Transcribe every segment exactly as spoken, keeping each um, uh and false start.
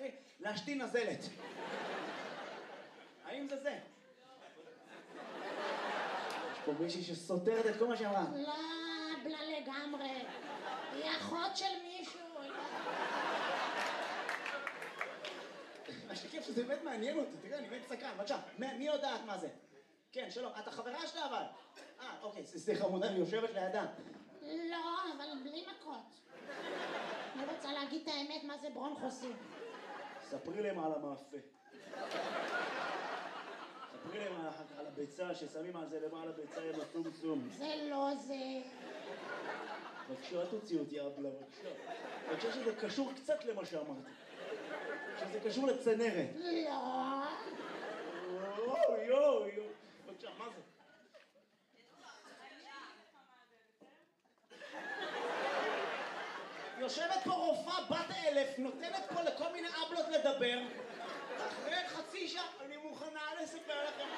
אחי? להשתין נזלת. האם זה זה? יש פה מישהי שסותרת את כל מה שאמרה. לא, בלה לגמרי. היא אחות של מישהו. מה שכיף שזה באמת מעניין אותי, תראה, אני באמת סקרן, בבקשה, מי יודעת מה זה? כן, שלום, את החברה שלה אבל? אה, אוקיי, סליחה, מודה, אני יושבת לידה. לא, אבל בלי מכות. אני רוצה להגיד את האמת מה זה ברונכוסי. ספרי להם על המאפה. ספרי להם על הביצה, ששמים על זה למעלה ביצה עם הסום-סום. זה לא זה. בבקשה, אל תוציא אותי אבלה, בבקשה. אני חושב שזה קשור קצת למה שאמרתי. שזה קשור לצנרת. לא. יואו, יואו, יואו. בבקשה, מה זה? יושבת פה רופאה בת אלף, נותנת פה לכל מיני אבלות לדבר. אחרי חצי שעה, אני מוכנה לספר לכם.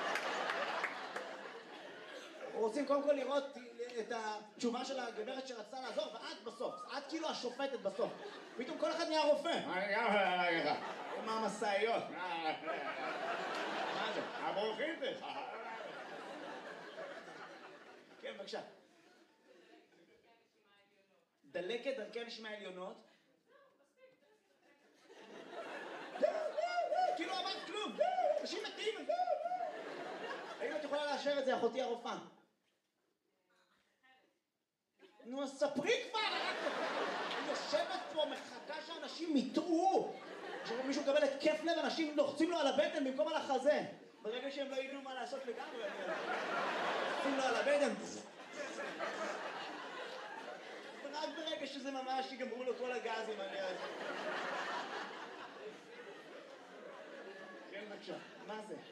רוצים קודם כל לראות את התשובה של הגברת שרצתה לעזור, ואת בסוף, את כאילו השופטת בסוף. פתאום כל אחד נהיה רופא. עם המסעיות. מה זה? הברוכים. כן, בבקשה. דלקת דרכי נשימה עליונות. כאילו אמרת כלום. אנשים מתים. האם את יכולה לאשר את זה, אחותי הרופאה? נו, אז ספרי כבר! אני יושבת פה, מחכה שאנשים יטעו. כשמישהו מקבל התקף לב, אנשים לוחצים לו על הבטן במקום על החזה. ברגע שהם לא ידעו מה לעשות לגמרי, לוחצים לו על הבטן. רק ברגע שזה ממש יגמרו לו כל הגזים, אני יודע. כן, בבקשה, מה זה?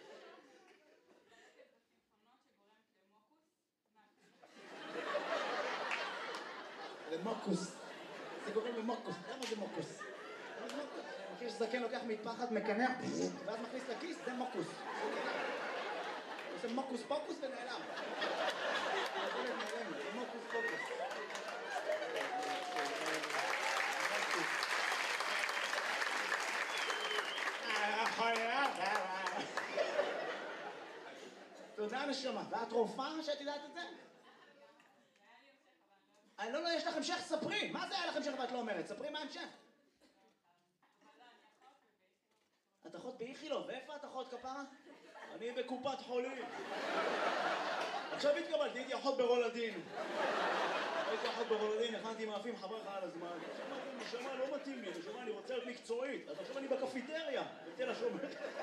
למוקוס. זה גורם למוקוס. למה זה מוקוס? אני מכיר שזקן לוקח מטפחת, מקנח, ואז מכניס לכיס, זה מוקוס. זה מוקוס פוקוס ונעלם. זה מוקוס פוקוס. תודה נשמה. ואת רופאה שאת יודעת את זה? אני לא, לא, יש לך המשך, ספרי. מה זה היה לך המשך ואת לא אומרת? ספרי מה המשך. את אחות באיכילוב, ואיפה את אחות כפרה? אני בקופת חולים. עכשיו התקבלתי, הייתי אחות ברולדין. הייתי אחות ברולדין, הכנתי מאפים חבר לך על הזמן. נשמה לא מתאים לי, נשמה אני רוצה להיות מקצועית. אז עכשיו אני בקפיטריה, בתל השומר.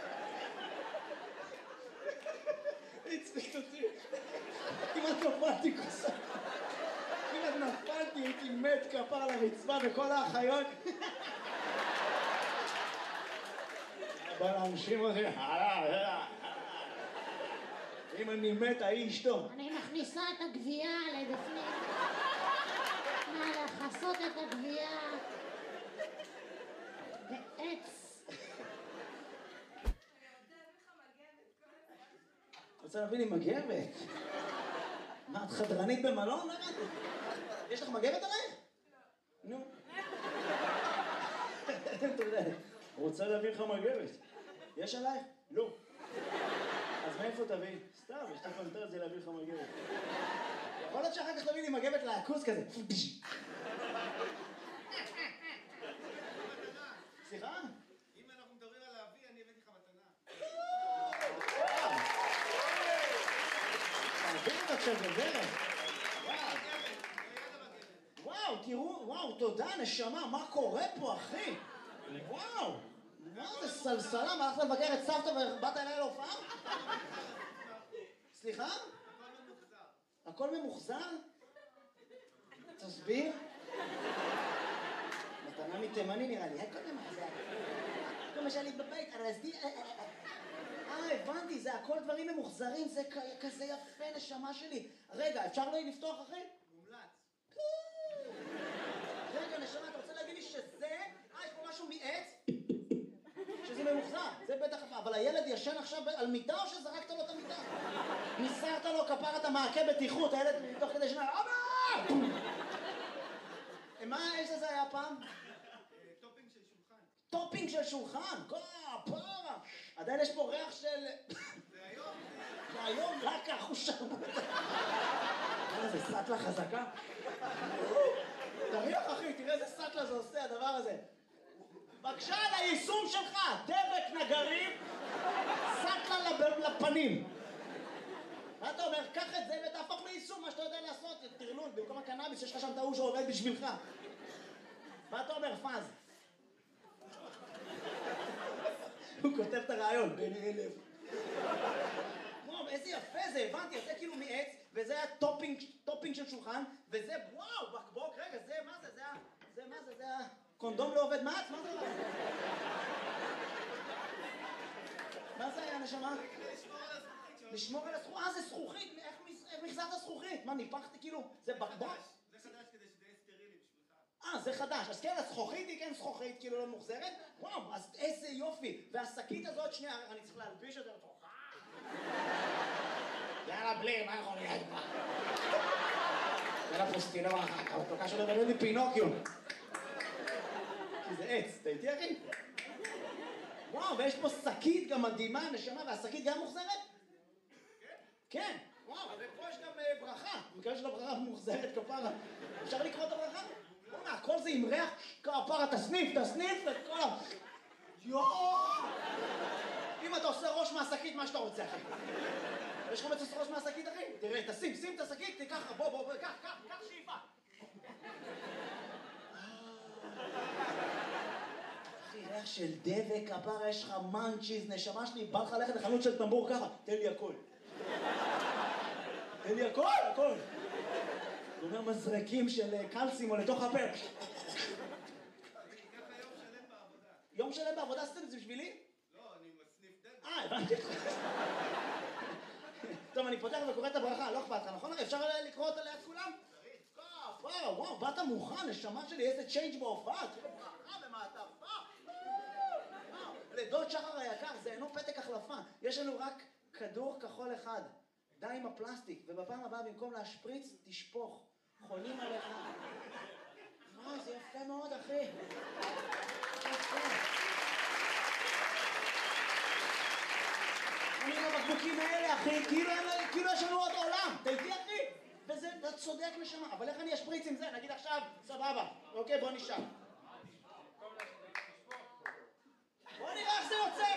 הצחיק אותי. כמעט נפלתי כוסה. כמעט נפלתי, הייתי מת כפר על הרצפה וכל האחיות. בא להנשים אותי, אם אני מת, ההיא אשתו. אני מכניסה את הגבייה לבפנים. מה, לחסות את הגבייה בעץ. רוצה להביא לי מגבת? מה, את חדרנית במלון? יש לך מגבת עליי? נו. תודה. רוצה להביא לך מגבת. יש עלייך? לא. אז מאיפה תביא? סתם, יש לך פנטר את זה להביא לך מגבת. יכול להיות שאחר כך תביא לי מגבת לעקוס כזה. סליחה? אם אנחנו מדברים על להביא, אני הבאתי לך מתנה. תביא את עכשיו בדרך. וואו, תראו, וואו, תודה, נשמה, מה קורה פה, אחי? וואו, מה זה סלסלה? מה, הלכת לבקר את סבתא ובאת אליי להופעה? סליחה? הכל ממוחזר. הכל ממוחזר? תסביר. מתנה מתימני נראה לי, הכל ממוחזר. כל מה שהיה לי בבית, הרזדי... אה, הבנתי, זה הכל דברים ממוחזרים, זה כזה יפה, נשמה שלי. רגע, אפשר לא לפתוח, אחי? מומלץ. רגע, נשמה, אתה רוצה להגיד לי שזה... אה, יש פה משהו מעץ? שזה ממוחזר, זה בטח... אבל הילד ישן עכשיו על מיטה או שזרקת לו את המיטה? ניסרת לו כפרת המעקה בטיחות, הילד מתוך כדי שנה... אבא! מה, איזה זה היה פעם? טופינג של שולחן. טופינג של שולחן, כפרה. עדיין יש פה ריח של... זה היום. זה היום רק אחושרמוטה. איזה סטלה חזקה. תריח אחי, תראה איזה סטלה זה עושה הדבר הזה. בבקשה על היישום שלך, דבק נגרים, סטלה לב- לפנים. מה אתה אומר? קח את זה ותהפוך ליישום, מה שאתה יודע לעשות, תרלול, במקום הקנאביס יש לך שם טעו שעובד בשבילך. מה אתה אומר, פאז? הוא כותב את הרעיון, בן אלף. וואו, איזה יפה זה, הבנתי, זה כאילו מעץ, וזה היה טופינג, טופינג של שולחן, וזה, וואו, בקבוק, רגע, זה, מה זה, זה היה, זה, מה זה, זה היה, קונדום לא עובד מעץ? מה זה הדבר הזה? מה זה היה, נשמה? לשמור על הזכוכית שלו. לשמור על הזכוכית, אה, זה זכוכית, איך מז- איך מחזרת זכוכית? מה, ניפחתי כאילו, זה בקבוק? זה חדש כדי שזה יהיה סטרילי בשבילך. אה, זה חדש, אז כן, הזכוכית היא כן זכוכית, כאילו לא מוחזרת? וואו, אז איזה יופי, והשקית הזאת, שנייה, אני צריך להלביש את זה לתוכה. יאללה, בלי, מה יכול להיות כבר? יאללה, פוסטינור אחר כך, הוא כל כך שלא בנו לי פינוקיו. כי זה עץ, אתה איתי אחי? וואו, ויש פה שקית גם מדהימה, נשמה, והשקית גם מוחזרת? כן, וואו, ופה יש גם אה, ברכה, מקווה של הברכה מוחזרת כפרה. אפשר לקרוא את הברכה? בוא'נה, הכל זה עם ריח כפרה, תסניף, תסניף את כל ה... יואו! אם אתה עושה ראש מהשקית, מה שאתה רוצה, אחי. יש לך מצוס ראש מהשקית, אחי? תראה, תשים, שים את השקית, תיקח, בוא, בוא, בוא, קח, קח, קח שאיפה. אחי, ריח של דבק, כפרה, יש לך מנצ'יז, נשמה שלי, בא לך ללכת לחנות של טמבור ככה, תן לי הכל. תן לי הכל, הכל. הוא אומר מזרקים של קלסים או לתוך הפה. אני אקח היום שלם בעבודה. יום שלם בעבודה עשיתם את זה בשבילי? לא, אני מסניף דלק. אה, הבנתי. טוב, אני פותח וקורא את הברכה, לא אכפת לך, נכון? אפשר לקרוא אותה ליד כולם? וואו, וואו, באת מוכן, נשמה שלי, איזה צ'יינג' בהופעה, תראה ברכה במעטפה. לדוד שחר היקר, זה אינו פתק החלפה, יש לנו רק כדור כחול אחד, די עם הפלסטיק, ובפעם הבאה במקום להשפריץ, תשפוך, חונים עליך. וואו, זה יפה מאוד, אחי. יפה. אני עם הבקבוקים האלה, אחי, כאילו, כאילו יש לנו עוד עולם, אתה איתי, אחי? וזה, אתה צודק נשמה, אבל איך אני אשפריץ עם זה? נגיד עכשיו, סבבה, אוקיי, בוא נשאר. בוא נראה איך זה יוצא.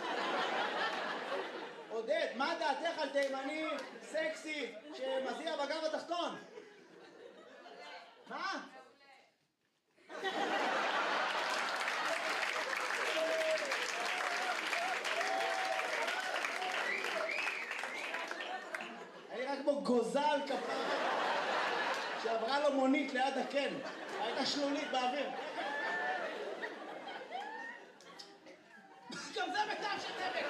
עודד, מה דעתך על תימני סקסי שמזיע בגב התחתון? מה? אני רק כמו גוזל כפרה שעברה לו מונית ליד הקן, הייתה שלולית באוויר. גם זה בטעם של דבק.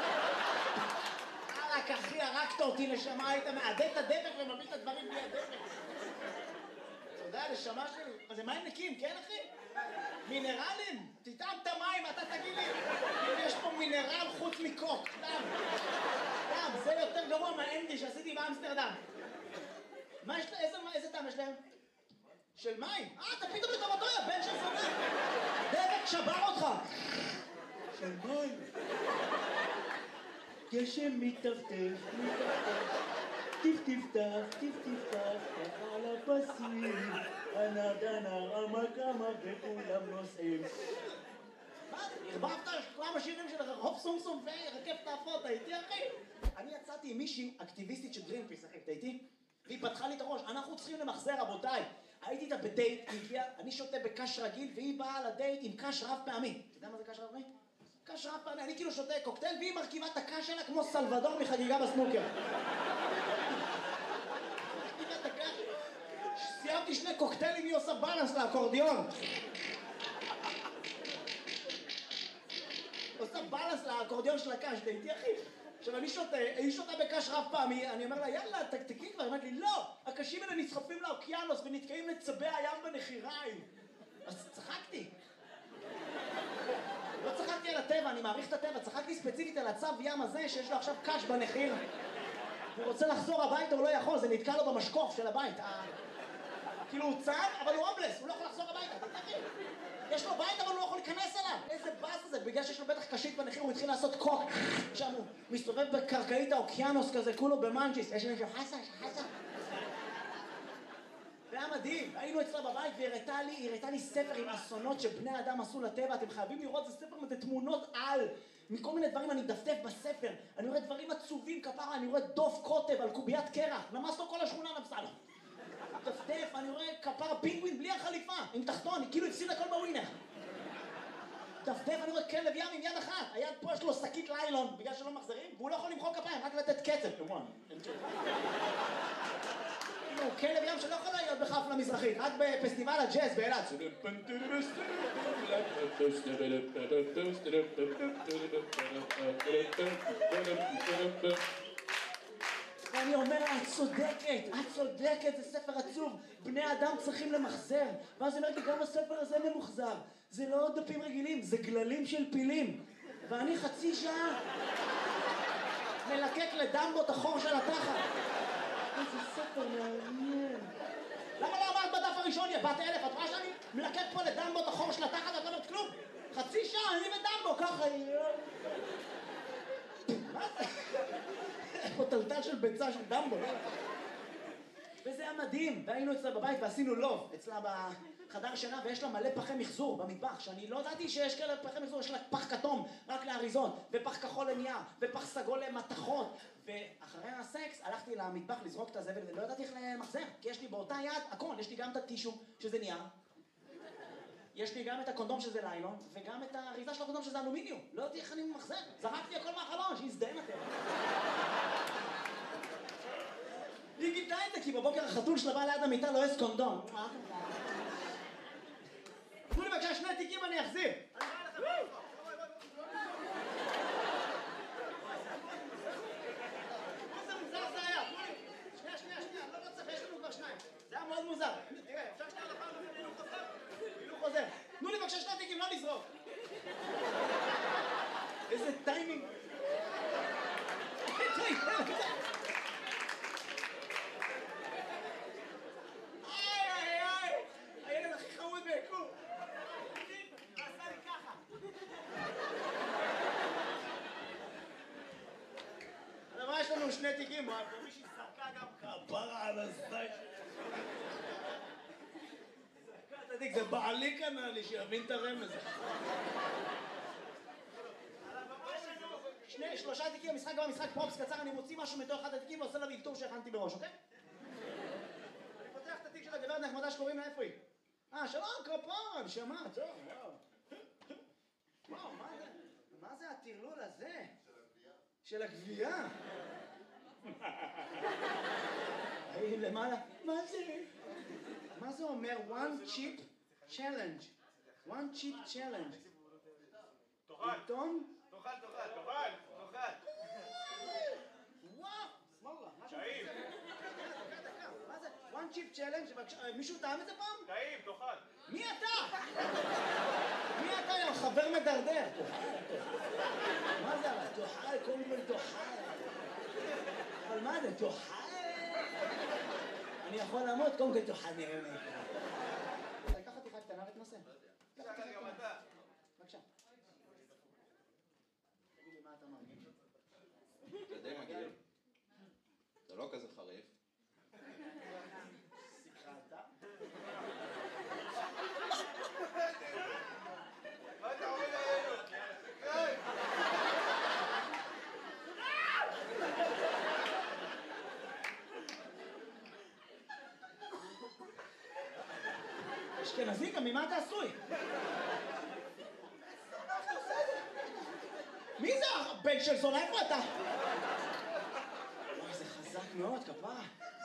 רק אחי, הרגת אותי נשמה, היית מעדד את הדבק ומביא את הדברים בלי הדבק. אתה יודע, נשמה שלי, מה זה מים נקיים, כן אחי? מינרלים? תטעם את המים, אתה תגיד לי אם יש פה מינרל חוץ מקוק, טעם. טעם, זה יותר גרוע מהאנדי שעשיתי באמסטרדם. מה יש לה, איזה, איזה טעם יש להם? של מים? אה, אתה פתאום לטובתו, יא בן של זונה. דבק שבר אותך. של מים. גשם מטפטף, מטפטף, טיפ-טיפטף, טיפ-טיפטף, ככה על הפסים, ענד ענר, עמק עמק וכולם נוסעים. מה? הרבבת כמה שירים של רחוב סום סום ורכבת האפות, אתה איתי אחי? אני יצאתי עם מישהי אקטיביסטית של גרינפיס, אחי, אתה איתי? והיא פתחה לי את הראש, אנחנו צריכים למחזר רבותיי. הייתי איתה בדייט, היא הגיעה, אני שותה בקש רגיל והיא באה לדייט עם קש רב פעמי. אתה יודע מה זה קש רב פעמי? קש רב פעמי, אני כאילו שותה קוקטייל והיא מרכיבה את הקש שלה כמו סלבדור מחגיגה בסנוקר. מרכיבה את הקש, סיימתי שני קוקטיילים, היא עושה בלנס לאקורדיון. עושה בלנס לאקורדיון של הקש, אתה איתי אחי? עכשיו אני שותה, היא שותה בקש רב פעמי, אני אומר לה יאללה תקתקי כבר, היא אומרת לי לא, הקשים האלה נסחפים לאוקיינוס ונתקעים לצבי הים בנחיריים. אז צחקתי. לא צחקתי על הטבע, אני מעריך את הטבע, צחקתי ספציפית על הצב ים הזה שיש לו עכשיו קש בנחיר. הוא רוצה לחזור הביתה, הוא לא יכול, זה נתקע לו במשקוף של הבית. כאילו הוא צב, אבל הוא הומלס, הוא לא יכול לחזור הביתה, אתה תגיד. יש לו בית אבל הוא לא יכול להיכנס אליו. איזה זה? בגלל שיש לו בטח קשית בנחיר, הוא התחיל לעשות קוק. שם הוא מסתובב בקרקעית האוקיינוס כזה, כולו במנג'יס. יש מישהו חסה, חסה. זה היה מדהים. היינו אצלה בבית והיא הראתה לי, היא הראתה לי ספר עם אסונות שבני אדם עשו לטבע. אתם חייבים לראות, זה ספר עם תמונות על. מכל מיני דברים אני מדפדף בספר. אני רואה דברים עצובים כפרה, אני רואה דוב קוטב על קוביית קרח. נמס לו כל השכונה נפסה לו. דפדף, אני רואה כפרה פינגווין בלי החליפה, עם תחתון, היא כאילו הפסיד הכל בווינר. דפדף, אני רואה כלב ים עם יד אחת. היד פה יש לו שקית ליילון, בגלל שלא מחזרים, והוא לא יכול למחוא כפיים, רק לתת קצב. הוא כלב ים שלא יכול להיות בחפלה מזרחית, רק בפסטיבל הג'אז באילת. ואני אומר, את צודקת, את צודקת, זה ספר עצוב, בני אדם צריכים למחזר. ואז היא אומרת לי, גם הספר הזה ממוחזר. זה לא דפים רגילים, זה גללים של פילים. ואני חצי שעה מלקק לדמבו את החור של התחת. איזה ספר מעניין. למה לא אמרת בדף הראשון, יא בת אלף? את רואה שאני מלקק פה לדמבו את החור של התחת ואת לא אומרת כלום? חצי שעה, אני ודמבו, ככה... מה זה? יש פה טלטל של ביצה של דמבו. וזה היה מדהים. והיינו אצלה בבית ועשינו לוב. אצלה בחדר שינה, ויש לה מלא פחי מחזור במטבח, שאני לא ידעתי שיש כאלה פחי מחזור, יש לה פח כתום רק לאריזות, ופח כחול לנייר, ופח סגול למתכות. ואחרי הסקס הלכתי למטבח לזרוק את הזבל ולא ידעתי איך למחזר, כי יש לי באותה יד הכל, יש לי גם את הטישו שזה נייר, יש לי גם את הקונדום שזה ליילון, וגם את האריזה של הקונדום שזה אלומיניום. לא יודעתי איך אני ממחזר, זרקתי הכל מהחלון, שיזדהם אתם. היא גיתה את זה, כי בבוקר החתול שלה בא ליד המיטה לא יש קונדום. תנו לי בבקשה שני תיקים אני אחזיר. זה היה מאוד מוזר. תראה, אפשר שנייה לפעם לפעמים הילוך חוזר? הילוך חוזר. תנו לי בבקשה שני תיקים, לא לזרוק. איזה טיימינג. איי, איי, איי. הילד הכי חמוד ביקום. עשה לי ככה. אבל מה יש לנו שני תיקים? מישהי סרקה גם כפרה על הזית. זה בעלי קנה לי, שיבין את הרמז. שני, שלושה תיקים, המשחק גם המשחק פרופס קצר, אני מוציא משהו מתוך אחד התיקים ועושה לה וילתור שהכנתי בראש, אוקיי? אני פותח את התיק של הגברת נחמדה שקוראים לה, איפה היא? אה, שלום, כפרה, נשמה, טוב, וואו. וואו, מה זה? מה זה הטרלול הזה? של הגבייה. של הגבייה? היי, למעלה, מה זה? מה זה אומר? one chip challenge. one chip challenge. תאכל. עיתון? תאכל, תאכל, תאכל, תאכל. וואו! סמאללה, מה זה? טעים. מה זה? one chip challenge? מישהו טעם את זה פעם? טעים, תאכל. מי אתה? מי אתה, יא חבר מדרדר? מה זה? תאכל, קודם כל תאכל. אבל מה זה? תאכל? אני יכול לעמוד, קודם כל תאכל נראה לי. לקח אותי חד קטנה ותנסה. תאכל גם אתה. בבקשה. תגיד לי מה אתה מרגיש? זה די מגעיל. זה לא כזה חריף. סיכרת? מה אתה אומר עלינו? היי! אשכנזי, גם ממה אתה עשוי? מי זה הבן של זונה? איפה אתה? וואי, זה חזק מאוד, כפרה.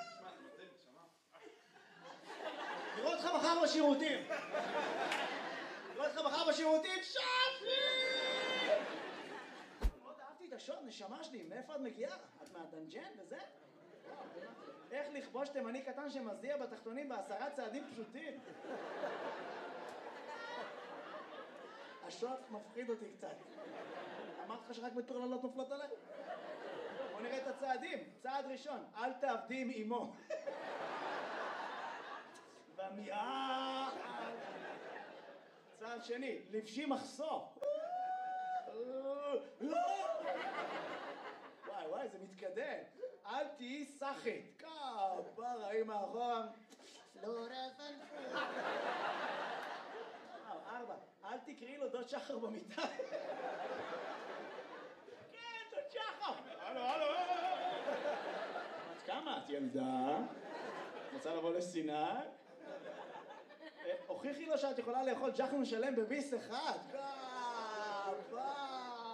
נראה אותך מחר בשירותים. נראה אותך מחר בשירותים, שפי! מאוד אהבתי את השוט, נשמה שלי, מאיפה את מגיעה? את מהדנג'ן וזה? איך לכבוש תימני קטן שמזיע בתחתונים בעשרה צעדים פשוטים? השוט מפחיד אותי קצת. אמרתי לך שרק מטורללות נופלות עליי? בוא נראה את הצעדים. צעד ראשון, אל תעבדי עם אמו. במיעה. צעד שני, לבשי מחסור. תותחית. כפרה, היא מאחורה. פלורסנט. וואו, ארבע. אל תקראי לו דוד שחר במיטה. כן, דוד שחר. הלו, הלו. את כמה? את ילדה? רוצה לבוא לסיני? הוכיחי לו שאת יכולה לאכול ג'חנון שלם בביס אחד. כפרה.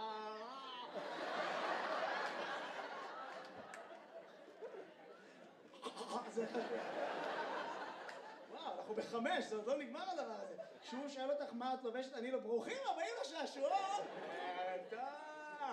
וואו, אנחנו בחמש, זה עוד לא נגמר הדבר הזה. כשהוא שואל אותך מה את לובשת, אני לא ברוכים הבאים לשעשועון! תודה!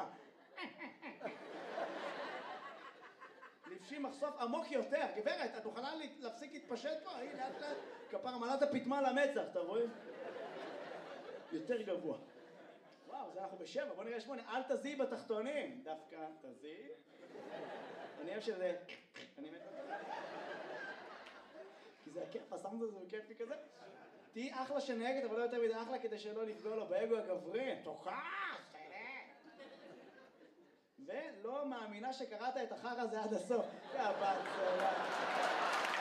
לבשי מחשוף עמוק יותר. גברת, את מוכנה להפסיק להתפשט פה? הנה, לאט לאט. כפרה מלאת הפטמה למצח, אתה רואה? יותר גבוה. וואו, זה אנחנו בשבע, בוא נראה שמונה. אל תזיעי בתחתונים. דווקא תזיעי. אני אוהב שזה... אני מת... כי זה הכיף, הסאונד הזה הוא כיפי כזה. תהי אחלה שנהגת, אבל לא יותר מדי אחלה כדי שלא לפגוע לו באגו הגברי. תוכח! ולא מאמינה שקראת את החרא הזה עד הסוף. יא בת צלם.